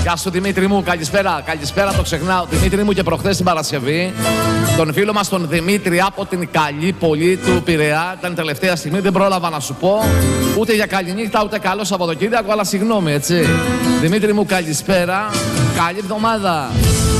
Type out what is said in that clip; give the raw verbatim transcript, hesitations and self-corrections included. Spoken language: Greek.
Γεια σου Δημήτρη μου, καλησπέρα, καλησπέρα, το ξεχνάω. Δημήτρη μου, και προχθές την Παρασκευή, τον φίλο μας τον Δημήτρη από την καλή πόλη του Πειραιά, ήταν τελευταία στιγμή, δεν πρόλαβα να σου πω ούτε για καληνύχτα ούτε καλό Σαββατοκύριακο, αλλά συγγνώμη, έτσι. Δημήτρη μου, καλησπέρα, καλή εβδομάδα.